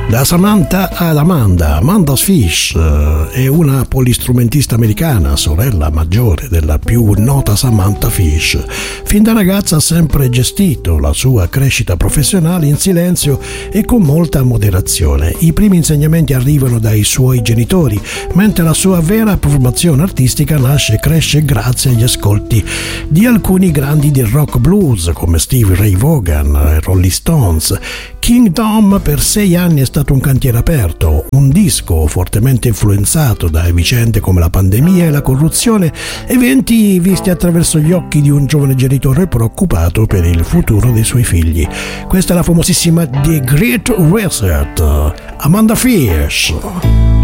Da Samantha ad Amanda Fish è una polistrumentista americana, sorella maggiore della più nota Samantha Fish. Fin da ragazza ha sempre gestito la sua crescita professionale in silenzio e con molta moderazione. I primi insegnamenti arrivano dai suoi genitori, mentre la sua vera formazione artistica nasce e cresce grazie agli ascolti di alcuni grandi del rock blues come Stevie Ray Vaughan e Rolling Stones. Kingdom per 6 anni è stato un cantiere aperto, un disco fortemente influenzato da vicende come la pandemia e la corruzione, eventi visti attraverso gli occhi di un giovane genitore preoccupato per il futuro dei suoi figli. Questa è la famosissima The Great Reset, Amanda Fish.